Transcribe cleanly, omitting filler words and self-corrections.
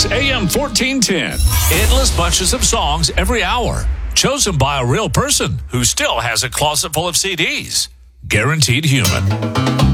Classics, AM 1410. Endless bunches of songs every hour, chosen by a real person who still has a closet full of CDs. Guaranteed human.